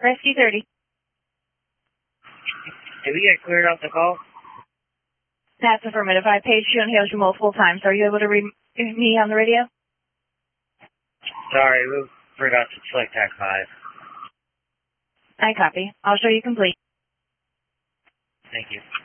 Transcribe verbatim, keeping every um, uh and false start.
Rescue thirty. Did we get cleared off the call? That's affirmative. I paged you and hailed you multiple times. Are you able to read me on the radio? Sorry, we forgot to select T A C five. I copy. I'll show you complete. Thank you.